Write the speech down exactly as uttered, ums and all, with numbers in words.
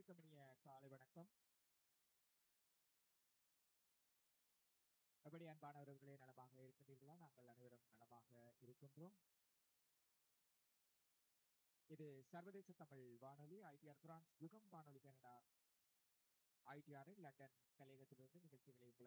அனைவருக்கும் இனிய காலை வணக்கம். எப்படி அன்பானவர்களே நலமாக இருக்கின்றீர்களா? நாங்கள் அனைவரும் நலமாக இருக்கின்றோம். இது சர்வதேச தமிழ் வானொலி ஐடிஆர் பிரான்ஸ் யுகம் வானொலி கனடா ஐடிஆரில் லண்டன் கலையகத்திலிருந்து நிகழ்ச்சிகளை